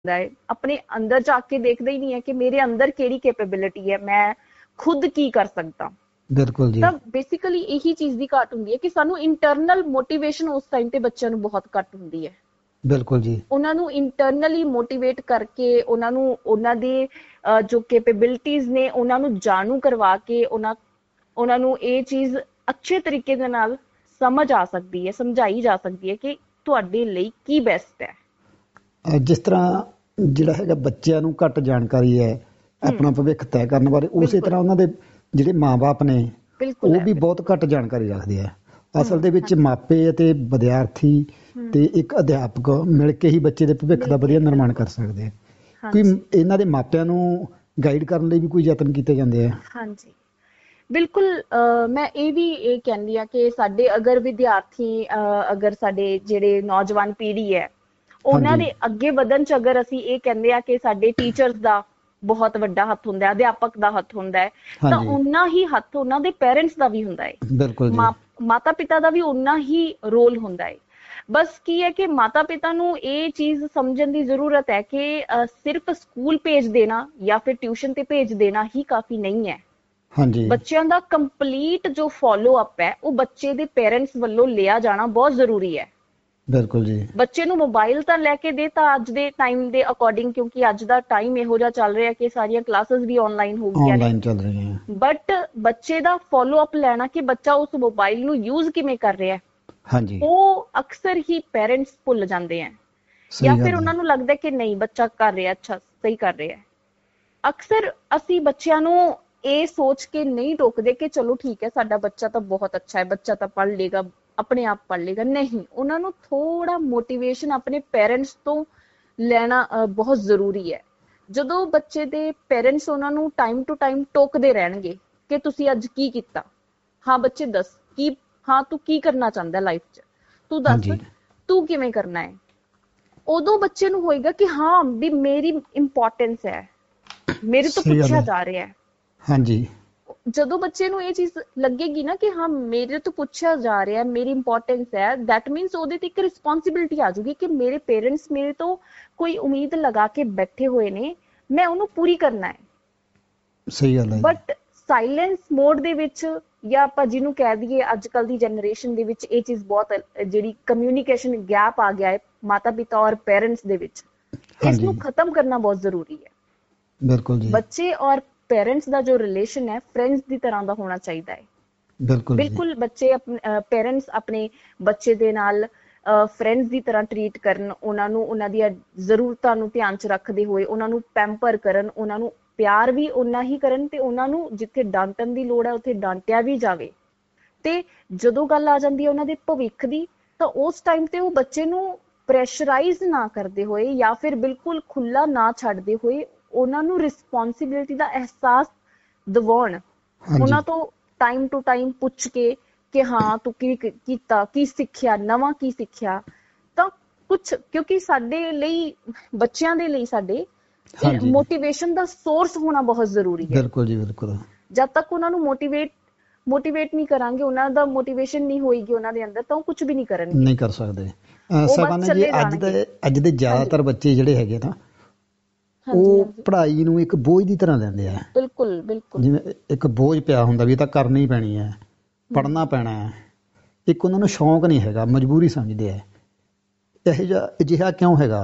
है, अपने अंदर जाके देखदा ही नहीं है कि मेरे अंदर केड़ी कैपेबिलिटी है, मैं खुद की कर सकदा। बिल्कुल जी। ਤਾਂ ਬੇਸਿਕਲੀ ਇਹੀ ਚੀਜ਼ ਦੀ ਘਾਟ ਹੁੰਦੀ ਹੈ ਕਿ ਸਾਨੂੰ ਇੰਟਰਨਲ ਮੋਟੀਵੇਸ਼ਨ ਉਸ ਟਾਈਮ ਤੇ ਬੱਚਿਆਂ ਨੂੰ ਬਹੁਤ ਘੱਟ ਹੁੰਦੀ ਹੈ। ਬਿਲਕੁਲ ਜੀ। ਉਹਨਾਂ ਨੂੰ ਇੰਟਰਨਲੀ ਮੋਟੀਵੇਟ ਕਰਕੇ ਉਹਨਾਂ ਨੂੰ ਉਹਨਾਂ ਦੇ ਜੋ ਕੈਪੇਬਿਲਿਟੀਜ਼ ਨੇ ਉਹਨਾਂ ਨੂੰ ਜਾਣੂ ਕਰਵਾ ਕੇ ਉਹਨਾਂ ਨੂੰ ਇਹ ਚੀਜ਼ ਅੱਛੇ ਤਰੀਕੇ ਦੇ ਨਾਲ ਸਮਝ ਆ ਸਕਦੀ ਹੈ, ਸਮਝਾਈ ਜਾ ਸਕਦੀ ਹੈ ਕਿ ਤੁਹਾਡੇ ਲਈ ਕੀ ਬੈਸਟ ਹੈ। ਜਿਸ ਤਰ੍ਹਾਂ ਜਿਹੜਾ ਹੈਗਾ ਬੱਚਿਆਂ ਨੂੰ ਘੱਟ ਜਾਣਕਾਰੀ ਹੈ ਆਪਣਾ ਭਵਿੱਖ ਤੈਅ ਕਰਨ ਬਾਰੇ, ਉਸੇ ਤਰ੍ਹਾਂ ਉਹਨਾਂ ਦੇ ਜਿਹੜੇ ਮਾਂ-ਬਾਪ ਨੇ ਉਹ ਵੀ ਬਹੁਤ ਘੱਟ ਜਾਣਕਾਰੀ ਰੱਖਦੇ ਆ। ਅਸਲ ਦੇ ਵਿੱਚ ਮਾਪੇ ਅਤੇ ਵਿਦਿਆਰਥੀ ਤੇ ਇੱਕ ਅਧਿਆਪਕ ਮਿਲ ਕੇ ਹੀ ਬੱਚੇ ਦੇ ਭਵਿੱਖ ਦਾ ਵਧੀਆ ਨਿਰਮਾਣ ਕਰ ਸਕਦੇ ਆ। ਕੋਈ ਇਹਨਾਂ ਦੇ ਮਾਪਿਆਂ ਨੂੰ ਗਾਈਡ ਕਰਨ ਲਈ ਵੀ ਕੋਈ ਯਤਨ ਕੀਤੇ ਜਾਂਦੇ ਆ? ਹਾਂਜੀ, ਬਿਲਕੁਲ। ਮੈਂ ਇਹ ਵੀ ਇਹ ਕਹਿੰਦੀ ਆ ਕਿ ਸਾਡੇ ਅਗਰ ਵਿਦਿਆਰਥੀ ਅਗਰ ਸਾਡੇ ਜਿਹੜੇ ਨੌਜਵਾਨ ਪੀੜ੍ਹੀ ਹੈ ਉਹਨਾਂ ਦੇ ਅੱਗੇ ਵਧਣ ਚ ਅਗਰ ਅਸੀਂ ਇਹ ਕਹਿੰਦੇ ਆ ਕਿ ਸਾਡੇ ਟੀਚਰਸ ਦਾ ਬਹੁਤ ਵੱਡਾ ਹੱਥ ਹੁੰਦਾ ਹੈ, ਅਧਿਆਪਕ ਦਾ ਹੱਥ ਹੁੰਦਾ ਹੈ, ਤਾਂ ਓਨਾ ਹੀ ਹੱਥ ਉਹਨਾਂ ਦੇ ਪੇਰੈਂਟਸ ਦਾ ਵੀ ਹੁੰਦਾ ਹੈ, ਮਾਤਾ ਪਿਤਾ ਦਾ ਵੀ ਓਨਾ ਹੀ ਰੋਲ ਹੁੰਦਾ ਹੈ। ਬਸ ਕੀ ਹੈ ਕਿ ਮਾਤਾ ਪਿਤਾ ਨੂੰ ਇਹ ਚੀਜ਼ ਸਮਝਣ ਦੀ ਜ਼ਰੂਰਤ ਹੈ ਕਿ ਸਿਰਫ ਸਕੂਲ ਭੇਜ ਦੇਣਾ ਜਾਂ ਫਿਰ ਟਿਊਸ਼ਨ ਤੇ ਭੇਜ ਦੇਣਾ ਹੀ ਕਾਫੀ ਨਹੀਂ ਹੈ। ਬੱਚਿਆਂ ਦਾ ਕੰਪਲੀਟ ਜੋ ਫੋਲੋ ਅਪ ਹੈ ਉਹ ਬੱਚੇ ਦੇ ਪੇਰੈਂਟਸ ਵੱਲੋਂ ਲਿਆ ਜਾਣਾ ਬਹੁਤ ਜ਼ਰੂਰੀ ਹੈ। ਬਿਲਕੁਲ ਜੀ। ਬੱਚੇ ਨੂੰ ਮੋਬਾਈਲ ਤਾਂ ਲੈ ਕੇ ਦੇ ਤਾਂ ਅੱਜ ਦੇ ਟਾਈਮ ਦੇ ਅਕੋਰਡਿੰਗ, ਕਿਉਂਕਿ ਅੱਜ ਦਾ ਟਾਈਮ ਇਹੋ ਜਿਹਾ ਚੱਲ ਰਿਹਾ ਕਿ ਸਾਰੀਆਂ ਕਲਾਸਿਸ ਵੀ ਆਨਲਾਈਨ ਹੋ ਗਈਆਂ ਨੇ, ਬਟ ਬੱਚੇ ਦਾ ਫੋਲੋ ਅਪ ਲੈਣਾ ਕਿ ਬੱਚਾ ਉਸ ਮੋਬਾਈਲ ਨੂੰ ਯੂਜ਼ ਕਿਵੇਂ ਕਰ ਰਿਹਾ ਹੈ, ਉਹ ਅਕਸਰ ਹੀ ਪੇਰੈਂਟਸ ਭੁੱਲ ਜਾਂਦੇ ਹੈ, ਜਾਂ ਫਿਰ ਉਹਨਾਂ ਨੂੰ ਲੱਗਦਾ ਕਿ ਨਹੀਂ ਬੱਚਾ ਕਰ ਰਿਹਾ, ਅੱਛਾ ਸਹੀ ਕਰ ਰਿਹਾ ਹੈ। ਅਕਸਰ ਅਸੀਂ ਬੱਚਿਆਂ ਨੂੰ ਇਹ ਸੋਚ ਕੇ ਨਹੀਂ ਟੋਕਦੇ ਕਿ ਚਲੋ ਠੀਕ ਹੈ ਸਾਡਾ ਬੱਚਾ ਤਾਂ ਬਹੁਤ ਅੱਛਾ ਹੈ, ਬੱਚਾ ਤਾਂ ਪੜ੍ਹ ਲੇਗਾ, ਆਪਣੇ ਆਪ ਪੜ੍ਹ ਲੇਗਾ। ਨਹੀਂ, ਉਹਨਾਂ ਨੂੰ ਥੋੜਾ ਮੋਟੀਵੇਸ਼ਨ ਆਪਣੇ ਪੇਰੈਂਟਸ ਤੋਂ ਲੈਣਾ ਬਹੁਤ ਜ਼ਰੂਰੀ ਹੈ। ਜਦੋਂ ਬੱਚੇ ਦੇ ਪੇਰੈਂਟਸ ਉਹਨਾਂ ਨੂੰ ਟਾਈਮ ਟੂ ਟਾਈਮ ਟੋਕਦੇ ਰਹਿਣਗੇ ਕਿ ਤੁਸੀਂ ਅੱਜ ਕੀ ਕੀਤਾ, ਹਾਂ ਬੱਚੇ ਦੱਸ ਕੀ, ਹਾਂ ਤੂੰ ਕੀ ਕਰਨਾ ਚਾਹੁੰਦਾ ਲਾਈਫ 'ਚ, ਤੂੰ ਦੱਸ ਤੂੰ ਕਿਵੇਂ ਕਰਨਾ ਹੈ, ਉਦੋਂ ਬੱਚੇ ਨੂੰ ਹੋਏਗਾ ਕਿ ਹਾਂ ਵੀ ਮੇਰੀ ਇੰਪੋਰਟੈਂਸ ਹੈ, ਮੇਰੇ ਤੋਂ ਪੁੱਛਿਆ ਜਾ ਰਿਹਾ ਹੈ। ਹਾਂਜੀ, ਜਦੋਂ ਬੱਚੇ ਨੂੰ ਇਹ ਚੀਜ਼ ਲੱਗੇਗੀ ਨਾ ਕਿ ਹਾਂ ਮੇਰੇ ਤੋਂ ਪੁੱਛਿਆ ਜਾ ਰਿਹਾ, ਮੇਰੀ ਇੰਪੋਰਟੈਂਸ ਹੈ, ਦੈਟ ਮੀਨਸ ਉਹਦੇ ਤੇ ਇੱਕ ਰਿਸਪੌਂਸਿਬਿਲਿਟੀ ਆ ਜਾਊਗੀ ਕਿ ਮੇਰੇ ਪੇਰੈਂਟਸ ਮੇਰੇ ਤੋਂ ਕੋਈ ਉਮੀਦ ਲਗਾ ਕੇ ਬੈਠੇ ਹੋਏ ਨੇ, ਮੈਂ ਉਹਨੂੰ ਪੂਰੀ ਕਰਨਾ ਹੈ। ਸਹੀ ਗੱਲ ਹੈ। ਬਟ ਸਾਇਲੈਂਸ ਮੋਡ ਦੇ ਵਿੱਚ, ਜਾਂ ਆਪਾਂ ਜਿਹਨੂੰ ਕਹਿ ਦਈਏ ਅੱਜ ਕੱਲ ਦੀ ਜਨਰੇਸ਼ਨ ਦੇ ਵਿੱਚ ਇਹ ਚੀਜ਼ ਬਹੁਤ ਜਿਹੜੀ ਕਮਿਊਨੀਕੇਸ਼ਨ ਗੈਪ ਆ ਗਿਆ ਹੈ ਮਾਤਾ ਪਿਤਾ ਔਰ ਪੇਰੈਂਟਸ ਦੇ ਵਿੱਚ, ਇਸ ਨੂੰ ਖਤਮ ਕਰਨਾ ਬਹੁਤ ਜ਼ਰੂਰੀ ਹੈ। ਬਿਲਕੁਲ ਜੀ। ਬੱਚੇ ਔਰ ਪੇਰੈਂਟਸ ਦਾ ਜੋ ਰਿਲੇਸ਼ਨ ਹੈ ਫਰੈਂਡਸ ਦੀ ਤਰ੍ਹਾਂ ਦਾ ਹੋਣਾ ਚਾਹੀਦਾ ਹੈ। ਬਿਲਕੁਲ ਬੱਚੇ ਪੇਰੈਂਟਸ ਆਪਣੇ ਬੱਚੇ ਦੇ ਨਾਲ ਫਰੈਂਡਸ ਦੀ ਤਰ੍ਹਾਂ ਟਰੀਟ ਕਰਨ, ਉਹਨਾਂ ਨੂੰ ਉਹਨਾਂ ਦੀਆਂ ਜ਼ਰੂਰਤਾਂ ਨੂੰ ਧਿਆਨ 'ਚ ਰੱਖਦੇ ਹੋਏ ਉਹਨਾਂ ਨੂੰ ਪੈਂਪਰ ਕਰਨ, ਉਹਨਾਂ ਨੂੰ ਪਿਆਰ ਵੀ ਓਨਾ ਹੀ ਕਰਨ, ਤੇ ਉਹਨਾਂ ਨੂੰ ਜਿੱਥੇ ਡਾਂਟਣ ਦੀ ਲੋੜ ਹੈ ਉੱਥੇ ਡਾਂਟਿਆ ਵੀ ਜਾਵੇ। ਤੇ ਜਦੋਂ ਗੱਲ ਆ ਜਾਂਦੀ ਹੈ ਉਹਨਾਂ ਦੇ ਭਵਿੱਖ ਦੀ, ਤਾਂ ਉਸ ਟਾਈਮ ਤੇ ਉਹ ਬੱਚੇ ਨੂੰ ਪ੍ਰੈਸ਼ਰਾਈਜ਼ ਨਾ ਕਰਦੇ ਹੋਏ ਜਾਂ ਫਿਰ ਬਿਲਕੁਲ ਖੁੱਲਾ ਨਾ ਛੱਡਦੇ ਹੋਏ ਉਹਨਾਂ ਨੂੰ ਰਿਸਪੌਂਸਿਬਿਲਿਟੀ ਦਾ ਅਹਿਸਾਸ ਦਿਵਾਉਣ, ਉਹਨਾਂ ਤੋਂ ਟਾਈਮ ਟੂ ਟਾਈਮ ਪੁੱਛ ਕੇ ਕਿ ਹਾਂ ਤੂੰ ਕੀ ਕੀਤਾ, ਕੀ ਸਿੱਖਿਆ, ਨਵਾਂ ਕੀ ਸਿੱਖਿਆ। ਤਾਂ ਕੁਛ, ਕਿਉਂਕਿ ਸਾਡੇ ਲਈ, ਬੱਚਿਆਂ ਦੇ ਲਈ ਸਾਡੇ ਮੋਟੀਵੇਸ਼ਨ ਦਾ ਸੋਰਸ ਹੋਣਾ ਬਹੁਤ ਜ਼ਰੂਰੀ ਹੈ। ਬਿਲਕੁਲ ਜੀ, ਬਿਲਕੁਲ। ਜਦ ਤੱਕ ਉਹਨਾਂ ਨੂੰ ਮੋਟੀਵੇਟ ਨਹੀਂ ਕਰਾਂਗੇ, ਉਹਨਾਂ ਦਾ ਮੋਟੀਵੇਸ਼ਨ ਨਹੀਂ ਹੋਏਗੀ ਉਹਨਾਂ ਦੇ ਅੰਦਰ, ਤਾਂ ਉਹ ਕੁਝ ਵੀ ਨਹੀਂ ਕਰਨਗੇ, ਨਹੀਂ ਕਰ ਸਕਦੇ। ਸਭਾਨਾ ਜੀ, ਅੱਜ ਦੇ ਜ਼ਿਆਦਾਤਰ ਬੱਚੇ ਜਿਹੜੇ ਹੈਗੇ ਨਾ ਉਹ ਪੜ੍ਹਾਈ ਨੂੰ ਇੱਕ ਬੋਝ ਦੀ ਤਰ੍ਹਾਂ ਲੈਂਦੇ ਆ। ਬਿਲਕੁਲ ਬਿਲਕੁਲ, ਜਿਵੇਂ ਇੱਕ ਬੋਝ ਪਿਆ ਹੁੰਦਾ ਵੀ ਇਹ ਤਾਂ ਕਰਨੀ ਪੈਣੀ ਹੈ, ਪੜ੍ਹਨਾ ਪੈਣਾ ਹੈ। ਇੱਕ ਉਹਨਾਂ ਨੂੰ ਸ਼ੌਂਕ ਨਹੀਂ ਹੈਗਾ, ਮਜਬੂਰੀ ਸਮਝਦੇ ਆ। ਅਜਿਹਾ ਕਿਉਂ ਹੈਗਾ?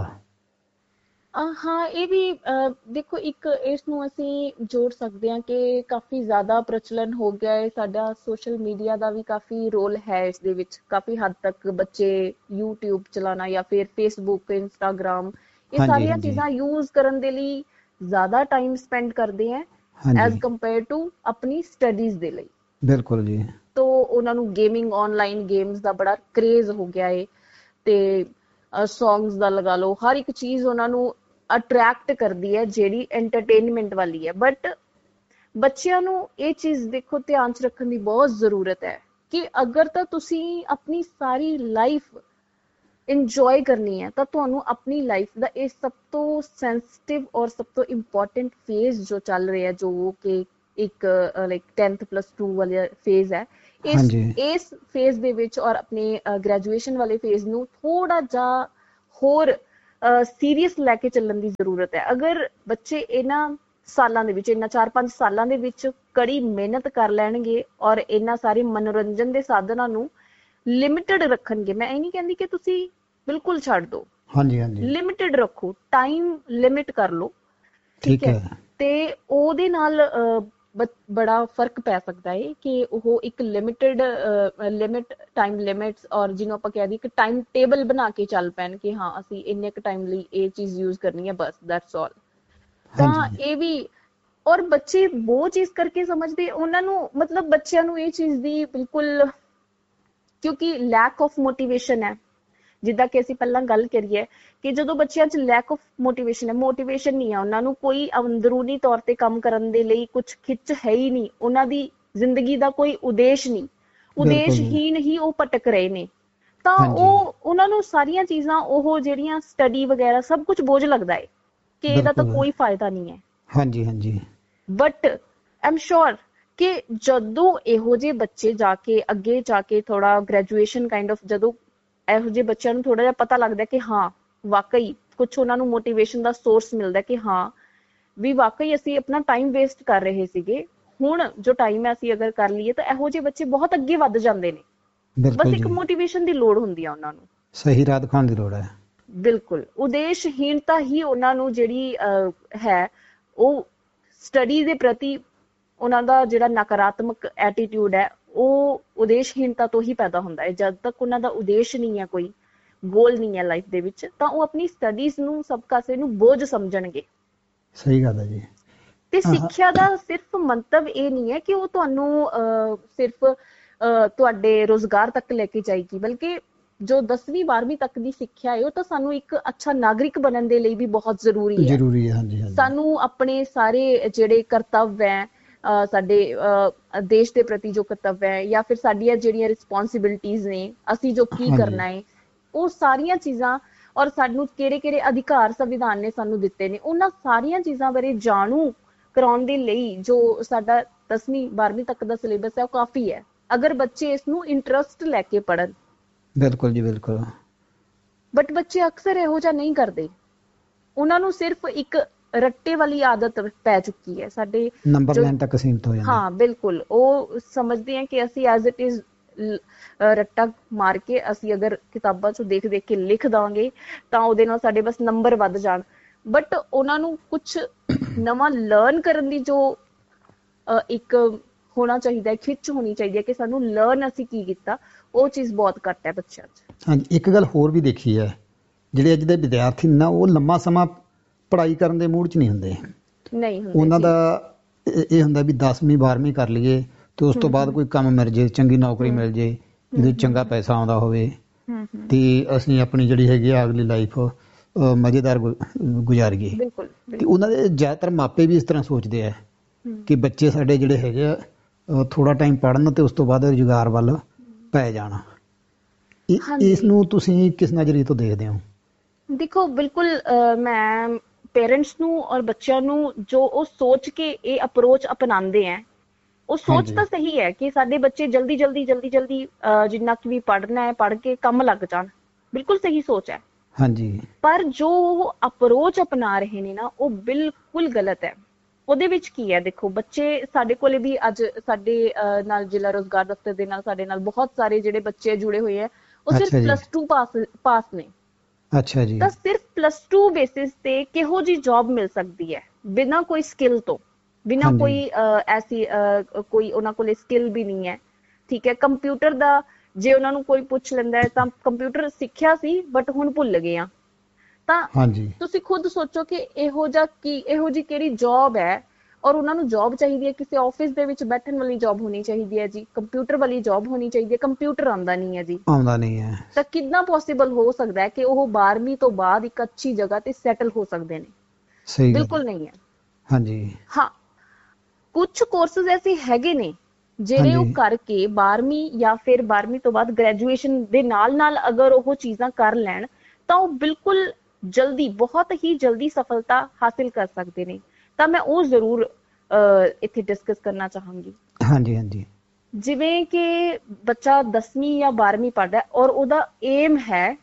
ਹਾਂ, ਇਹ ਵੀ ਦੇਖੋ, ਇੱਕ ਇਸ ਨੂੰ ਅਸੀਂ ਜੋੜ ਸਕਦੇ ਹਾਂ ਕਿ ਕਾਫੀ ਜ਼ਿਆਦਾ ਪ੍ਰਚਲਨ ਹੋ ਗਿਆ ਹੈ ਸਾਡਾ, ਸੋਸ਼ਲ ਮੀਡੀਆ ਦਾ ਵੀ ਕਾਫੀ ਰੋਲ ਹੈ ਇਸ ਦੇ ਵਿੱਚ। ਕਾਫੀ ਹੱਦ ਤੱਕ ਬੱਚੇ YouTube ਚਲਾਉਣਾ ਜਾਂ ਫਿਰ Facebook, Instagram, ਇਹ ਸਾਰੀਆਂ ਚੀਜ਼ਾਂ ਯੂਜ਼ ਕਰਨ ਦੇ ਲਈ ਜ਼ਿਆਦਾ ਟਾਈਮ ਸਪੈਂਡ ਕਰਦੇ ਹੈ ਐਜ਼ ਕੰਪੇਅਰ ਟੂ ਆਪਣੀ ਸਟੱਡੀਜ਼ ਦੇ ਲਈ। ਬਿਲਕੁਲ ਜੀ। ਤੋ ਉਹਨਾਂ ਨੂੰ ਗੇਮਿੰਗ, ਆਨਲਾਈਨ ਗੇਮਸ ਦਾ ਬੜਾ ਕਰੇਜ਼ ਹੋ ਗਿਆ ਹੈ, ਤੇ ਸੌਂਗਸ ਦਾ ਲਗਾ ਲਓ, ਹਰ ਇੱਕ ਚੀਜ਼ ਉਹਨਾਂ ਨੂੰ ਅਟਰੈਕਟ ਕਰਦੀ ਹੈ ਜਿਹੜੀ ਐਂਟਰਟੇਨਮੈਂਟ ਵਾਲੀ ਹੈ। ਬਟ ਬੱਚਿਆਂ ਨੂੰ ਇਹ ਚੀਜ਼ ਦੇਖੋ ਧਿਆਨ 'ਚ ਰੱਖਣ ਦੀ ਬਹੁਤ ਜ਼ਰੂਰਤ ਹੈ ਕਿ ਅਗਰ ਤਾਂ ਤੁਸੀਂ ਆਪਣੀ ਸਾਰੀ ਲਾਈਫ ਇੰਜੋਏ ਕਰਨੀ ਹੈ ਤਾਂ ਤੁਹਾਨੂੰ ਆਪਣੀ ਲਾਈਫ ਦਾ ਇਹ ਸਭ ਤੋਂ ਸੈਂਸਿਟਿਵ ਔਰ ਸਭ ਤੋਂ ਇੰਪੋਰਟੈਂਟ ਫੇਜ਼ ਜੋ ਚੱਲ ਰਿਹਾ, ਜੋ ਕਿ ਇੱਕ ਲਾਈਕ 10+2 ਵਾਲਾ ਫੇਜ਼ ਹੈ, ਇਸ ਫੇਜ਼ ਦੇ ਵਿੱਚ ਔਰ ਆਪਣੇ ਗ੍ਰੈਜੂਏਸ਼ਨ ਵਾਲੇ ਫੇਜ਼ ਨੂੰ ਥੋੜਾ ਜਿਹਾ ਹੋਰ ਸੀਰੀਅਸ ਲੈ ਕੇ ਚੱਲਣ ਦੀ ਜ਼ਰੂਰਤ ਹੈ। ਅਗਰ ਬੱਚੇ ਇਹਨਾਂ ਸਾਲਾਂ ਦੇ ਵਿੱਚ, ਇਹਨਾਂ 4-5 ਸਾਲਾਂ ਦੇ ਵਿੱਚ ਕੜੀ ਮਿਹਨਤ ਕਰ ਲੈਣਗੇ ਔਰ ਇਹਨਾਂ ਸਾਰੇ ਮਨੋਰੰਜਨ ਦੇ ਸਾਧਨਾਂ ਨੂੰ ਲਿਮਿਟਡ ਰੱਖਣਗੇ, ਮੈਂ ਇਹ ਨਹੀਂ ਕਹਿੰਦੀ ਕਿ ਤੁਸੀਂ ਬਿਲਕੁਲ ਛੱਡ ਦਿਓ, ਹਾਂਜੀ ਹਾਂਜੀ, ਲਿਮਿਟਡ ਰੱਖੋ, ਟਾਈਮ ਲਿਮਿਟ ਕਰ ਲਓ, ਠੀਕ ਹੈ, ਤੇ ਉਹਦੇ ਨਾਲ ਬੜਾ ਫਰਕ ਪੈ ਸਕਦਾ ਹੈ ਕਿ ਉਹ ਇੱਕ ਲਿਮਿਟ ਟਾਈਮ ਲਿਮਿਟਸ ਔਰ ਜਿਹਨੂੰ ਆਪਾਂ ਕਹਿ ਦਈਏ ਕਿ ਟਾਈਮ ਟੇਬਲ ਬਣਾ ਕੇ ਚੱਲ ਪੈਣ ਕਿ ਹਾਂ ਅਸੀਂ ਇੰਨੇ ਕੁ ਟਾਈਮ ਲਈ ਇਹ ਚੀਜ਼ ਯੂਜ਼ ਕਰਨੀ ਹੈ, ਬਸ ਦੈਟਸ ਆਲ। ਤਾਂ ਇਹ ਵੀ, ਔਰ ਬੱਚੇ ਉਹ ਚੀਜ਼ ਕਰਕੇ ਸਮਝਦੇ, ਉਹਨਾਂ ਨੂੰ ਮਤਲਬ ਬੱਚਿਆਂ ਨੂੰ ਇਹ ਚੀਜ਼ ਦੀ ਬਿਲਕੁਲ, ਕਿਉਂਕਿ ਲੈਕ ਆਫ ਮੋਟੀਵੇਸ਼ਨ ਹੈ, ਜਿੱਦਾਂ ਕਿ ਅਸੀਂ ਪਹਿਲਾਂ ਗੱਲ ਕਰੀਏ ਕਿ ਜਦੋਂ ਬੱਚਿਆਂ 'ਚ ਲੈਕ ਆਫ ਮੋਟੀਵੇਸ਼ਨ ਹੈ, ਮੋਟੀਵੇਸ਼ਨ ਨਹੀਂ ਹੈ ਉਹਨਾਂ ਨੂੰ, ਕੋਈ ਅੰਦਰੂਨੀ ਤੌਰ ਤੇ ਕੰਮ ਕਰਨ ਦੇ ਲਈ ਕੁਝ ਖਿੱਚ ਹੈ ਹੀ ਨਹੀਂ, ਉਹਨਾਂ ਦੀ ਜ਼ਿੰਦਗੀ ਦਾ ਕੋਈ ਉਦੇਸ਼ ਨਹੀਂ, ਉਦੇਸ਼ਹੀਨ ਹੀ ਉਹ ਭਟਕ ਰਹੇ ਨੇ, ਤਾਂ ਉਹ ਉਹਨਾਂ ਨੂੰ ਸਾਰੀਆਂ ਚੀਜ਼ਾਂ, ਉਹ ਜਿਹੜੀਆਂ ਸਟੱਡੀ ਵਗੈਰਾ ਸਭ ਕੁਝ ਬੋਝ ਲੱਗਦਾ ਹੈ ਕਿ ਇਹਦਾ ਤਾਂ ਕੋਈ ਫਾਇਦਾ ਨਹੀਂ ਹੈ। ਹਾਂਜੀ ਹਾਂਜੀ, ਬਟ ਆਈ ਐਮ ਸ਼ੋਰ ਕਿ ਜਦੋਂ ਇਹੋ ਜਿਹੇ ਬੱਚੇ ਜਾ ਕੇ ਅੱਗੇ ਜਾ ਕੇ ਥੋੜਾ ਗ੍ਰੈਜੂਏਸ਼ਨ ਕਾਈਂਡ ਆਫ, ਜਦੋਂ ਇਹੋ ਜਿਹੇ ਬੱਚਿਆਂ ਨੂੰ ਥੋੜਾ ਜਿਹਾ ਪਤਾ ਲੱਗਦਾ ਕਿ ਹਾਂ ਵਾਕਈ ਕੁਛ ਉਹਨਾਂ ਨੂੰ ਮੋਟੀਵੇਸ਼ਨ ਦਾ ਸੋਰਸ ਮਿਲਦਾ ਕਿ ਹਾਂ ਵੀ ਵਾਕਈ ਅਸੀਂ ਆਪਣਾ ਟਾਈਮ ਵੇਸਟ ਕਰ ਰਹੇ ਸੀਗੇ, ਹੁਣ ਜੋ ਟਾਈਮ ਹੈ ਅਸੀਂ ਅਗਰ ਕਰ ਲਈਏ, ਤਾਂ ਇਹੋ ਜਿਹੇ ਬੱਚੇ ਬਹੁਤ ਅੱਗੇ ਵੱਧ ਜਾਂਦੇ ਨੇ। ਬਸ ਇੱਕ ਮੋਟੀਵੇਸ਼ਨ ਦੀ ਲੋੜ ਹੁੰਦੀ ਆ ਉਹਨਾਂ ਨੂੰ, ਸਹੀ ਰਾਹ ਦਿਖਾਉਣ ਦੀ ਲੋੜ ਹੈ। ਬਿਲਕੁਲ, ਉਦੇਸ਼ਹੀਨਤਾ ਹੀ ਉਹਨਾਂ ਨੂੰ ਜਿਹੜੀ ਹੈ, ਉਹ ਸਟੱਡੀ ਦੇ ਪ੍ਰਤੀ ਉਹਨਾਂ ਦਾ ਜਿਹੜਾ ਨਕਾਰਾਤਮਕ ਐਟੀਟਿਊਡ ਹੈ, ਉਹ ਉਦੇਸ਼ਹੀਨਤਾ ਤੋਂ ਹੀ ਪੈਦਾ ਹੁੰਦਾ ਹੈ। ਜਦ ਤੱਕ ਉਹਨਾਂ ਦਾ ਉਦੇਸ਼ ਨਹੀਂ ਹੈ, ਕੋਈ ਗੋਲ ਨਹੀਂ ਹੈ ਲਾਈਫ ਦੇ ਵਿੱਚ, ਤਾਂ ਉਹ ਆਪਣੀ ਸਟੱਡੀਜ਼ ਨੂੰ ਸਭ ਕਾਸੇ ਨੂੰ ਬੋਝ ਸਮਝਣਗੇ। ਸਹੀ ਗੱਲ ਹੈ ਜੀ। ਤੇ ਸਿੱਖਿਆ ਦਾ ਸਿਰਫ ਮੰਤਵ ਇਹ ਨਹੀਂ ਹੈ ਕਿ ਉਹ ਤੁਹਾਨੂੰ ਸਿਰਫ ਤੁਹਾਡੇ ਰੋਜ਼ਗਾਰ ਤੱਕ ਲੈ ਕੇ ਜਾਏਗੀ, ਬਲਕਿ ਜੋ 10ਵੀਂ 12ਵੀਂ ਤੱਕ ਦੀ ਸਿੱਖਿਆ ਹੈ ਉਹ ਤਾਂ ਸਾਨੂੰ ਇੱਕ ਅੱਛਾ ਨਾਗਰਿਕ ਬਣਨ ਦੇ ਲਈ ਵੀ ਬਹੁਤ ਜ਼ਰੂਰੀ ਹੈ। ਹਾਂਜੀ ਹਾਂਜੀ, ਸਾਨੂੰ ਆਪਣੇ ਸਾਰੇ ਜਿਹੜੇ ਕਰਤੱਵ ਹੈ, ਸਾਡੇ ਦੇਸ਼ ਦੇ ਪ੍ਰਤੀ ਜੋ ਕਰਤੱਵ ਹੈ, ਜਾਂ ਫਿਰ ਸਾਡੀਆਂ ਜਿਹੜੀਆਂ ਰਿਸਪੌਂਸਿਬਿਲਿਟੀਜ਼ ਨੇ, ਅਸੀਂ ਜੋ ਕੀ ਕਰਨਾ ਹੈ, ਉਹ ਸਾਰੀਆਂ ਚੀਜ਼ਾਂ, ਔਰ ਸਾਨੂੰ ਕਿਹੜੇ ਕਿਹੜੇ ਅਧਿਕਾਰ ਸੰਵਿਧਾਨ ਨੇ ਸਾਨੂੰ ਦਿੱਤੇ ਨੇ, ਉਹਨਾਂ ਸਾਰੀਆਂ ਚੀਜ਼ਾਂ ਬਾਰੇ ਜਾਣੂ ਕਰਾਉਣ ਦੇ ਲਈ ਜੋ ਸਾਡਾ 10ਵੀਂ 12ਵੀਂ ਤੱਕ ਦਾ ਸਿਲੇਬਸ ਹੈ ਉਹ ਕਾਫੀ ਹੈ, ਅਗਰ ਬੱਚੇ ਇਸ ਨੂੰ ਇੰਟਰਸਟ ਲੈ ਕੇ ਪੜ੍ਹਨ। ਬਿਲਕੁਲ ਜੀ ਬਿਲਕੁਲ। ਬਟ ਬੱਚੇ ਅਕਸਰ ਇਹੋ ਜਿਹਾ ਨਹੀਂ ਕਰਦੇ, ਉਹਨਾਂ ਨੂੰ ਸਿਰਫ ਇੱਕ ਰੱਟੇ ਵਾਲੀ ਆਦਤ ਪੈ ਚੁੱਕੀ ਹੈ, ਸਾਡੇ ਨੰਬਰ ਲੈਣ ਤੱਕ ਸੀਮਿਤ ਹੋ ਜਾਂਦੇ। ਹਾਂ ਬਿਲਕੁਲ, ਉਹ ਸਮਝਦੇ ਆ ਕਿ ਅਸੀਂ ਐਜ਼ ਇਟ ਇਜ਼ ਰੱਟਾ ਮਾਰ ਕੇ ਅਸੀਂ ਅਗਰ ਕਿਤਾਬਾਂ ਚੋਂ ਦੇਖ ਦੇਖ ਕੇ ਲਿਖ ਦਾਂਗੇ ਤਾਂ ਉਹਦੇ ਨਾਲ ਸਾਡੇ ਬਸ ਨੰਬਰ ਵੱਧ ਜਾਣ, ਬਟ ਉਹਨਾਂ ਨੂੰ ਕੁਛ ਨਵਾਂ ਲਰਨ ਕਰਨ ਦੀ ਜੋ ਇੱਕ ਹੋਣਾ ਚਾਹੀਦਾ ਹੈ, ਖਿੱਚ ਹੋਣੀ ਚਾਹੀਦੀ ਹੈ ਕਿ ਸਾਨੂੰ ਲਰਨ ਅਸੀਂ ਕੀ ਕੀਤਾ, ਉਹ ਚੀਜ਼ ਬਹੁਤ ਘੱਟ ਹੈ ਬੱਚਿਆਂ 'ਚ। ਹਾਂਜੀ, ਇੱਕ ਗੱਲ ਹੋਰ ਵੀ ਦੇਖੀ ਹੈ, ਜਿਹੜੇ ਅੱਜ ਦੇ ਵਿਦਿਆਰਥੀ ਨੇ ਉਹ ਲੰਮਾ ਸਮਾਂ ਪੜ੍ਹਾਈ ਕਰਨ ਦੇ ਮੂਡ 'ਚ ਨਹੀਂ ਹੁੰਦੇ, ਉਹਨਾਂ ਦਾ ਇਹ ਹੁੰਦਾ ਵੀ 10ਵੀਂ 12ਵੀਂ ਕਰ ਲਈਏ ਤੇ ਉਸ ਤੋਂ ਬਾਅਦ ਕੋਈ ਕੰਮ ਮਿਲ ਜੇ, ਚੰਗੀ ਨੌਕਰੀ ਮਿਲ ਜੇ ਜਿਹਦੇ ਚੰਗਾ ਪੈਸਾ ਆਉਂਦਾ ਹੋਵੇ, ਤੇ ਅਸੀਂ ਆਪਣੀ ਜਿਹੜੀ ਹੈਗੀ ਆ ਅਗਲੀ ਲਾਈਫ ਮਜ਼ੇਦਾਰ ਗੁਜ਼ਾਰੀਏ। ਤੇ ਉਹਨਾਂ ਦੇ ਜ਼ਿਆਦਾਤਰ ਮਾਪੇ ਵੀ ਇਸ ਤਰ੍ਹਾਂ ਸੋਚਦੇ ਆ ਕਿ ਬੱਚੇ ਸਾਡੇ ਜਿਹੜੇ ਹੈਗੇ ਆ ਥੋੜਾ ਟਾਈਮ ਪੜ੍ਹਨ ਤੇ ਉਸ ਤੋਂ ਬਾਅਦ ਰੁਜ਼ਗਾਰ ਵੱਲ ਪੈ ਜਾਣਾ। ਇਸ ਨੂੰ ਤੁਸੀਂ ਕਿਸ ਨਜ਼ਰੀਏ ਤੋਂ ਦੇਖਦੇ ਹੋ? ਦੇਖੋ, ਬਿਲਕੁਲ ਮੈਂ ਪੇਰੈਂਟਸ ਨੂੰ ਔਰ ਬੱਚਿਆਂ ਨੂੰ ਜੋ ਉਹ ਸੋਚ ਕੇ ਇਹ ਅਪਰੋਚ ਅਪਣਾਉਂਦੇ ਹੈ, ਉਹ ਸੋਚ ਤਾਂ ਸਹੀ ਹੈ ਕਿ ਸਾਡੇ ਬੱਚੇ ਜਲਦੀ ਜਿੰਨਾ ਕਿ ਵੀ ਪੜ੍ਹਨਾ ਹੈ ਪੜ੍ਹ ਕੇ ਕੰਮ ਲੱਗ ਜਾਣ, ਬਿਲਕੁਲ ਸਹੀ ਸੋਚ ਹੈ। ਹਾਂਜੀ, ਪਰ ਜੋ ਅਪਰੋਚ ਅਪਣਾ ਰਹੇ ਨੇ ਨਾ, ਉਹ ਬਿਲਕੁਲ ਗਲਤ ਹੈ। ਉਹਦੇ ਵਿੱਚ ਕੀ ਹੈ, ਦੇਖੋ ਬੱਚੇ ਸਾਡੇ ਕੋਲੇ ਵੀ ਅੱਜ ਸਾਡੇ ਨਾਲ ਜ਼ਿਲ੍ਹਾ ਰੋਜ਼ਗਾਰ ਦਫ਼ਤਰ ਦੇ ਨਾਲ ਸਾਡੇ ਨਾਲ ਬਹੁਤ ਸਾਰੇ ਜਿਹੜੇ ਬੱਚੇ ਜੁੜੇ ਹੋਏ ਹੈ, ਉਹ ਸਿਰਫ +2 ਪਾਸ ਨੇ। ਅੱਛਾ ਜੀ। ਤਾਂ ਸਿਰਫ +2 ਬੇਸਿਸ ਤੇ ਕਿਹੋ ਜਿਹੀ ਜੌਬ ਮਿਲ ਸਕਦੀ ਹੈ ਬਿਨਾਂ ਕੋਈ ਸਕਿੱਲ ਤੋਂ, ਬਿਨਾਂ ਕੋਈ ਐਸੀ ਕੋਈ ਉਹਨਾਂ ਕੋਲੇ ਸਕਿੱਲ ਵੀ ਨਹੀਂ ਹੈ, ਠੀਕ ਹੈ। ਕੰਪਿਊਟਰ ਦਾ ਜੇ ਉਹਨਾਂ ਨੂੰ ਕੋਈ ਪੁੱਛ ਲੈਂਦਾ ਹੈ ਤਾਂ ਕੰਪਿਊਟਰ ਸਿੱਖਿਆ ਸੀ ਬਟ ਹੁਣ ਭੁੱਲ ਗਏ ਆ, ਤਾਂ ਤੁਸੀਂ ਖੁਦ ਸੋਚੋ ਕਿ ਇਹੋ ਜਿਹੀ ਕਿਹੜੀ ਜੌਬ ਹੈ, ਔਰ ਉਹਨਾਂ ਨੂੰ ਜੌਬ ਚਾਹੀਦੀ ਹੈ ਕਿਸੇ ਆਫਿਸ ਦੇ ਵਿੱਚ ਬੈਠਣ ਵਾਲੀ ਜੌਬ ਹੋਣੀ ਚਾਹੀਦੀ ਹੈ ਜੀ, ਕੰਪਿਊਟਰ ਵਾਲੀ ਜੌਬ ਹੋਣੀ ਚਾਹੀਦੀ ਹੈ, ਕੰਪਿਊਟਰ ਆਉਂਦਾ ਨਹੀਂ ਹੈ ਜੀ, ਆਉਂਦਾ ਨਹੀਂ ਹੈ, ਤਾਂ ਕਿੱਦਾਂ ਪੋਸੀਬਲ ਹੋ ਸਕਦਾ ਹੈ ਕਿ ਉਹ 12ਵੀਂ ਤੋਂ ਬਾਅਦ ਇੱਕ ਅੱਛੀ ਜਗ੍ਹਾ ਤੇ ਸੈਟਲ ਹੋ ਸਕਦੇ ਨੇ? ਸਹੀ ਬਿਲਕੁਲ ਨਹੀਂ ਹੈ। ਹਾਂਜੀ, ਹਾਂ, ਕੁਝ ਕੋਰਸਿਸ ਐਸੇ ਹੈਗੇ ਨੇ ਜਿਹੜੇ ਉਹ ਕਰਕੇ 12ਵੀਂ ਜਾਂ ਫਿਰ 12ਵੀਂ ਤੋਂ ਬਾਅਦ ਗ੍ਰੈਜੂਏਸ਼ਨ ਦੇ ਨਾਲ ਅਗਰ ਉਹ ਚੀਜ਼ਾਂ ਕਰ ਲੈਣ ਤਾਂ ਉਹ ਬਿਲਕੁਲ ਜਲਦੀ, ਬਹੁਤ ਹੀ ਜਲਦੀ ਸਫਲਤਾ ਹਾਸਿਲ ਕਰ ਸਕਦੇ ਨੇ। ਤਾਂ ਮੈਂ ਉਹ ਜ਼ਰੂਰ ਇੱਥੇ ਡਿਸਕਸ ਕਰਨਾ ਚਾਹਾਂਗੀ। ਹਾਂਜੀ, ਜਿਵੇਂ ਕਿ ਬੱਚਾ 10ਵੀਂ ਜਾਂ 12ਵੀਂ ਪੜ੍ਹਦਾ ਔਰ ਉਹਦਾ ਏਮ ਹੈ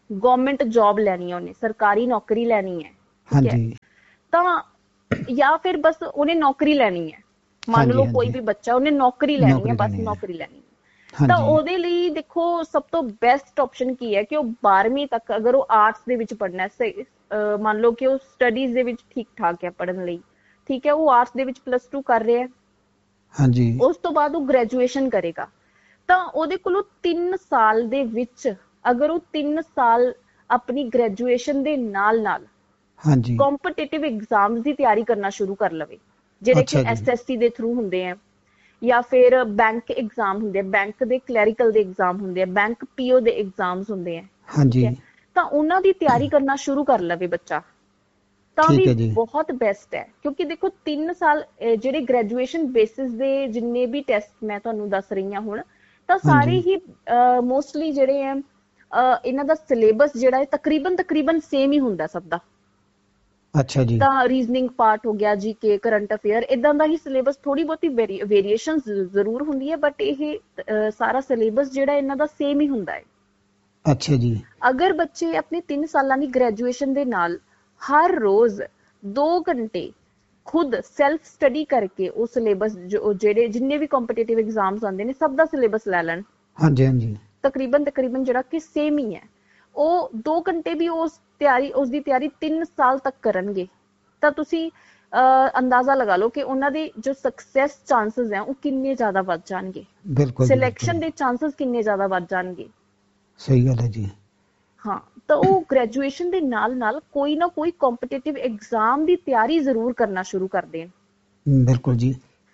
ਗਵਰਨਮੈਂਟ ਜੌਬ ਲੈਣੀ ਹੈ, ਉਹਨੇ ਸਰਕਾਰੀ ਨੌਕਰੀ ਲੈਣੀ ਹੈ, ਠੀਕ ਹੈ, ਤਾਂ ਜਾਂ ਫਿਰ ਬਸ ਉਹਨੇ ਨੌਕਰੀ ਲੈਣੀ ਹੈ, ਮੰਨ ਲਓ ਕੋਈ ਵੀ ਬੱਚਾ ਉਹਨੇ ਨੌਕਰੀ ਲੈਣੀ ਹੈ, ਬਸ ਨੌਕਰੀ ਲੈਣੀ ਹੈ, ਤਾਂ ਉਹਦੇ ਲਈ ਦੇਖੋ ਸਭ ਤੋਂ ਬੈਸਟ ਆਪਸ਼ਨ ਕੀ ਹੈ ਕਿ ਉਹ 12ਵੀਂ ਤੱਕ ਅਗਰ ਉਹ ਆਰਟਸ ਦੇ ਵਿੱਚ ਪੜ੍ਹਨਾ ਹੈ, ਮੰਨ ਲਓ ਕਿ ਉਹ ਸਟੱਡੀਜ਼ ਦੇ ਵਿੱਚ ਠੀਕ ਠਾਕ ਹੈ ਪੜ੍ਹਨ ਲਈ, ਠੀਕ ਹੈ, ਉਹ ਆਰਟਸ ਦੇ ਵਿੱਚ +2 ਕਰ ਰਿਹਾ ਹੈ, ਹਾਂਜੀ, ਉਸ ਤੋਂ ਬਾਅਦ ਉਹ ਗ੍ਰੈਜੂਏਸ਼ਨ ਕਰੇਗਾ, ਤਾਂ ਉਹਦੇ ਕੋਲੋਂ 3 ਸਾਲ ਦੇ ਵਿੱਚ ਅਗਰ ਉਹ 3 ਸਾਲ ਆਪਣੀ ਗ੍ਰੈਜੂਏਸ਼ਨ ਦੇ ਨਾਲ ਹਾਂਜੀ ਕੰਪੀਟੀਟਿਵ ਐਗਜ਼ਾਮਸ ਦੀ ਤਿਆਰੀ ਕਰਨਾ ਸ਼ੁਰੂ ਕਰ ਲਵੇ, ਜਿਹੜੇ ਕਿ SSC ਦੇ ਥਰੂ ਹੁੰਦੇ ਆ, ਜਾਂ ਫਿਰ ਬੈਂਕ ਐਗਜ਼ਾਮ ਹੁੰਦੇ ਆ, ਬੈਂਕ ਦੇ ਕਲੈਰੀਕਲ ਦੇ ਐਗਜ਼ਾਮ ਹੁੰਦੇ ਆ, ਬੈਂਕ PO ਦੇ ਐਗਜ਼ਾਮਸ ਹੁੰਦੇ ਆ, ਹਾਂਜੀ, ਤਾਂ ਉਹਨਾਂ ਦੀ ਤਿਆਰੀ ਕਰਨਾ ਸ਼ੁਰੂ ਕਰ ਲਵੇ ਬੱਚਾ, ਤਾਂ ਵੀ ਬਹੁਤ ਬੈਸਟ ਹੈ। ਕਿਉਂਕਿ ਦੇਖੋ 3 ਸਾਲ ਜਿਹੜੇ ਗ੍ਰੈਜੂਏਸ਼ਨ ਬੇਸਿਸ ਦੇ ਜਿੰਨੇ ਵੀ ਟੈਸਟ ਮੈਂ ਤੁਹਾਨੂੰ ਦੱਸ ਰਹੀ ਹਾਂ ਹੁਣ, ਤਾਂ ਸਾਰੇ ਹੀ ਮੋਸਟਲੀ ਜਿਹੜੇ ਆ ਇਹਨਾਂ ਦਾ ਸਿਲੇਬਸ ਜਿਹੜਾ ਹੈ ਤਕਰੀਬਨ ਸੇਮ ਹੀ ਹੁੰਦਾ ਸਭ ਦਾ। ਅੱਛਾ ਜੀ। ਤਾਂ ਰੀਜ਼ਨਿੰਗ ਪਾਰਟ ਹੋ ਗਿਆ, GK, ਕਰੰਟ ਅਫੇਅਰ, ਇਦਾਂ ਦਾ ਹੀ ਸਿਲੇਬਸ, ਥੋੜੀ ਬਹੁਤੀ ਵੇਰੀਏਸ਼ਨ ਜ਼ਰੂਰ ਹੁੰਦੀ ਹੈ, ਬਟ ਇਹ ਸਾਰਾ ਸਿਲੇਬਸ ਜਿਹੜਾ ਇਹਨਾਂ ਦਾ ਸੇਮ ਹੀ ਹੁੰਦਾ ਹੈ। ਅੱਛਾ ਜੀ। ਅਗਰ ਬੱਚੇ ਆਪਣੇ 3 ਸਾਲਾਂ ਦੀ ਗ੍ਰੈਜੂਏਸ਼ਨ ਦੇ ਨਾਲ ਹਰ ਰੋਜ਼ 2 ਘੰਟੇ ਖੁਦ ਸੈਲਫ ਸਟੱਡੀ ਕਰਕੇ ਉਹ ਸਿਲੇਬਸ ਜਿਹੜੇ ਜਿੰਨੇ ਵੀ ਕੰਪੀਟੀਟਿਵ ਐਗਜ਼ਾਮਸ ਆਉਂਦੇ ਨੇ ਸਭ ਦਾ ਸਿਲੇਬਸ ਲੈ ਲੈਣ, ਹਾਂਜੀ ਹਾਂਜੀ, ਤਕਰੀਬਨ ਜਿਹੜਾ ਕਿ ਸੇਮ ਹੀ ਹੈ, ਉਹ 2 ਘੰਟੇ ਵੀ ਉਸ ਦੀ ਤਿਆਰੀ 3 ਸਾਲ ਤੱਕ ਕਰਨਗੇ, ਤਾਂ ਤੁਸੀਂ ਅੰਦਾਜ਼ਾ ਲਗਾ ਲਓ ਕਿ ਉਹਨਾਂ ਦੇ ਜੋ ਸਕਸੈਸ ਚਾਂਸਸ ਹੈ ਉਹ ਕਿੰਨੇ ਜ਼ਿਆਦਾ ਵੱਧ ਜਾਣਗੇ, ਸਿਲੈਕਸ਼ਨ ਦੇ ਚਾਂਸਸ ਕਿੰਨੇ ਜ਼ਿਆਦਾ ਵੱਧ ਜਾਣਗੇ। ਸਹੀ ਗੱਲ ਹੈ ਜੀ। ਹਾਂ, ਤਾਂ ਉਹ ਗ੍ਰੈਜੂਏਸ਼ਨ ਦੇ ਨਾਲ ਕੋਈ ਨਾ ਕੋਈ ਕੰਪੀਟੀਟਿਵ ਐਗਜ਼ਾਮ ਦੀ ਤਿਆਰੀ ਜ਼ਰੂਰ ਕਰਨਾ ਸ਼ੁਰੂ ਕਰ ਦੇਣ। ਬਿਲਕੁਲ ਜੀ।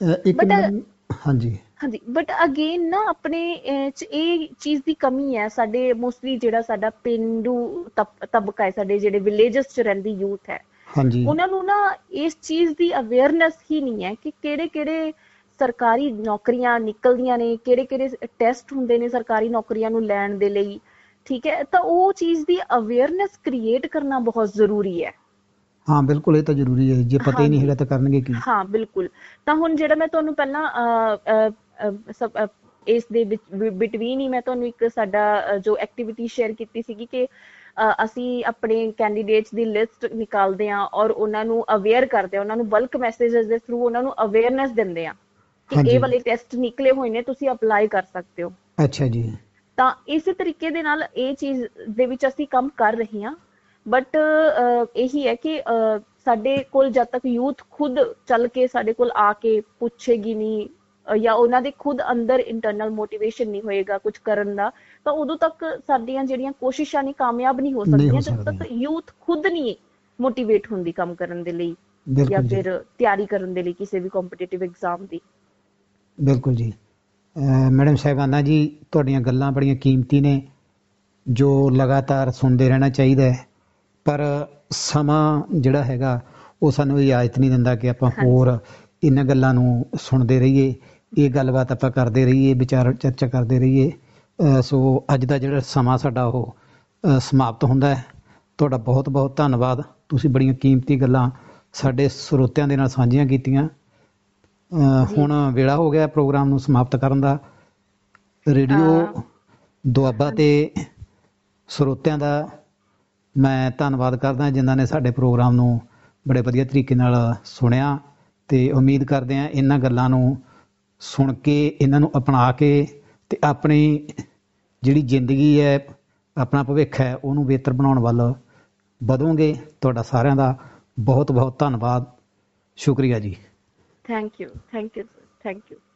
ਹਾਂਜੀ, ਬਟ ਅਗੇਨ ਨਾ ਆਪਣੇ ਚ ਇਹ ਚੀਜ਼ ਦੀ ਕਮੀ ਹੈ, ਸਾਡੇ ਮੋਸਟਲੀ ਜਿਹੜਾ ਸਾਡਾ ਪੇਂਡੂ ਤਬਕਾ ਹੈ, ਸਾਡੇ ਜਿਹੜੇ ਵਿਲੇਜਸ ਚ ਰਹਿੰਦੀ ਯੂਥ ਹੈ, ਉਹਨਾਂ ਨੂੰ ਨਾ ਇਸ ਚੀਜ਼ ਦੀ ਅਵੇਅਰਨੈਸ ਹੀ ਨਹੀਂ ਹੈ ਕਿ ਕਿਹੜੇ ਸਰਕਾਰੀ ਨੌਕਰੀਆਂ ਨਿਕਲਦੀਆਂ ਨੇ, ਕਿਹੜੇ ਟੈਸਟ ਹੁੰਦੇ ਨੇ ਸਰਕਾਰੀ ਨੌਕਰੀਆਂ ਨੂੰ ਲੈਣ ਦੇ ਲਈ, ਠੀਕ ਹੈ, ਤਾਂ ਉਹ ਚੀਜ਼ ਦੀ ਅਵੇਅਰਨੈਸ ਕ੍ਰੀਏਟ ਕਰਨਾ ਬਹੁਤ ਜ਼ਰੂਰੀ ਹੈ। ਹਾਂ ਬਿਲਕੁਲ, ਇਹ ਤਾਂ ਜ਼ਰੂਰੀ ਹੈ, ਜੇ ਪਤਾ ਹੀ ਨਹੀਂ ਹੈਗਾ ਤਾਂ ਕਰਨਗੇ ਕੀ। ਹਾਂ ਬਿਲਕੁਲ। ਤਾਂ ਹੁਣ ਜਿਹੜਾ ਮੈਂ ਤੁਹਾਨੂੰ ਪਹਿਲਾਂ ਇਸ ਦੇ ਬਿਟਵੀਨ ਹੀ ਮੈਂ ਤੁਹਾਨੂੰ ਇੱਕ ਸਾਡਾ ਜੋ ਐਕਟੀਵਿਟੀ ਸ਼ੇਅਰ ਕੀਤੀ ਸੀਗੀ ਕਿ ਅਸੀਂ ਆਪਣੇ ਕੈਂਡੀਡੇਟਸ ਦੀ ਲਿਸਟ ਨਿਕਾਲਦੇ ਹਾਂ ਔਰ ਉਹਨਾਂ ਨੂੰ ਅਵੇਅਰ ਕਰਦੇ ਹਾਂ, ਉਹਨਾਂ ਨੂੰ ਬਲਕ ਮੈਸੇਜਸ ਦੇ ਥਰੂ ਉਹਨਾਂ ਨੂੰ ਅਵੇਅਰਨੈਸ ਦਿੰਦੇ ਹਾਂ ਕਿ ਇਹ ਵਾਲੇ ਟੈਸਟ ਨਿਕਲੇ ਹੋਏ ਨੇ, ਤੁਸੀਂ ਅਪਲਾਈ ਕਰ ਸਕਦੇ ਹੋ। ਅੱਛਾ ਜੀ। ਤਾਂ ਇਸੇ ਤਰੀਕੇ ਦੇ ਨਾਲ ਇਹ ਚੀਜ਼ ਦੇ ਵਿੱਚ ਅਸੀਂ ਕੰਮ ਕਰ ਰਹੇ ਹਾਂ, ਬਟ ਇਹੀ ਹੈ ਕਿ ਸਾਡੇ ਕੋਲ ਜਦ ਤੱਕ ਯੂਥ ਖੁਦ ਚੱਲ ਕੇ ਸਾਡੇ ਕੋਲ ਆ ਕੇ ਪੁੱਛੇਗੀ ਨਹੀਂ ਜਾਂ ਉਹਨਾਂ ਦੇ ਖੁਦ ਅੰਦਰ ਇੰਟਰਨਲ ਮੋਟੀਵੇਸ਼ਨ ਨਹੀਂ ਹੋਏਗਾ ਕੁਝ ਕਰਨ ਦਾ, ਤਾਂ ਉਦੋਂ ਤੱਕ ਸਾਡੀਆਂ ਜਿਹੜੀਆਂ ਕੋਸ਼ਿਸ਼ਾਂ ਨੇ ਕਾਮਯਾਬ ਨਹੀਂ ਹੋ ਸਕਦੀਆਂ ਜਦ ਤੱਕ ਯੂਥ ਖੁਦ ਨਹੀਂ ਮੋਟੀਵੇਟ ਹੁੰਦੀ ਕੰਮ ਕਰਨ ਦੇ ਲਈ ਜਾਂ ਫਿਰ ਤਿਆਰੀ ਕਰਨ ਦੇ ਲਈ ਕਿਸੇ ਵੀ ਕੰਪੀਟੀਟਿਵ ਐਗਜ਼ਾਮ ਦੀ। ਬਿਲਕੁਲ ਜੀ। ਮੈਡਮ ਸਾਹਿਬਾਨਾ ਜੀ, ਤੁਹਾਡੀਆਂ ਗੱਲਾਂ ਬੜੀਆਂ ਕੀਮਤੀ ਨੇ ਜੋ ਲਗਾਤਾਰ ਸੁਣਦੇ ਰਹਿਣਾ ਚਾਹੀਦਾ ਹੈ, ਪਰ ਸਮਾਂ ਜਿਹੜਾ ਹੈਗਾ ਉਹ ਸਾਨੂੰ ਇਜਾਜ਼ਤ ਨਹੀਂ ਦਿੰਦਾ ਕਿ ਆਪਾਂ ਹੋਰ ਇਹਨਾਂ ਗੱਲਾਂ ਨੂੰ ਸੁਣਦੇ ਰਹੀਏ, ਇਹ ਗੱਲਬਾਤ ਆਪਾਂ ਕਰਦੇ ਰਹੀਏ, ਵਿਚਾਰ ਚਰਚਾ ਕਰਦੇ ਰਹੀਏ। ਸੋ ਅੱਜ ਦਾ ਜਿਹੜਾ ਸਮਾਂ ਸਾਡਾ ਉਹ ਸਮਾਪਤ ਹੁੰਦਾ ਹੈ। ਤੁਹਾਡਾ ਬਹੁਤ ਬਹੁਤ ਧੰਨਵਾਦ, ਤੁਸੀਂ ਬੜੀਆਂ ਕੀਮਤੀ ਗੱਲਾਂ ਸਾਡੇ ਸਰੋਤਿਆਂ ਦੇ ਨਾਲ ਸਾਂਝੀਆਂ ਕੀਤੀਆਂ। ਹੁਣ ਵੇਲਾ ਹੋ ਗਿਆ ਪ੍ਰੋਗਰਾਮ ਨੂੰ ਸਮਾਪਤ ਕਰਨ ਦਾ। ਰੇਡੀਓ ਦੁਆਬਾ ਤੇ ਸਰੋਤਿਆਂ ਦਾ ਮੈਂ ਧੰਨਵਾਦ ਕਰਦਾ ਜਿਨ੍ਹਾਂ ਨੇ ਸਾਡੇ ਪ੍ਰੋਗਰਾਮ ਨੂੰ ਬੜੇ ਵਧੀਆ ਤਰੀਕੇ ਨਾਲ ਸੁਣਿਆ, ਤੇ ਉਮੀਦ ਕਰਦੇ ਹਾਂ ਇਹਨਾਂ ਗੱਲਾਂ ਨੂੰ ਸੁਣ ਕੇ, ਇਹਨਾਂ ਨੂੰ ਅਪਣਾ ਕੇ ਤੇ ਆਪਣੀ ਜਿਹੜੀ ਜ਼ਿੰਦਗੀ ਹੈ, ਆਪਣਾ ਭਵਿੱਖ ਹੈ, ਉਹਨੂੰ ਬਿਹਤਰ ਬਣਾਉਣ ਵੱਲ ਵਧੋਗੇ। ਤੁਹਾਡਾ ਸਾਰਿਆਂ ਦਾ ਬਹੁਤ ਬਹੁਤ ਧੰਨਵਾਦ, ਸ਼ੁਕਰੀਆ ਜੀ। Thank you sir, thank you.